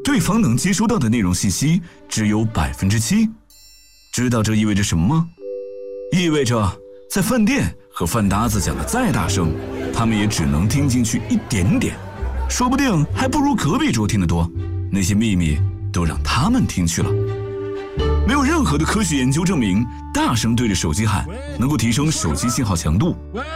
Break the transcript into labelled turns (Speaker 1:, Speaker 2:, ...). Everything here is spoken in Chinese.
Speaker 1: 对方能接收到的内容信息只有7%。知道这意味着什么吗？意味着在饭店和饭搭子讲的再大声，他们也只能听进去一点点，说不定还不如隔壁桌听得多。那些秘密都让他们听去了。没有任何的科学研究证明大声对着手机喊能够提升手机信号强度，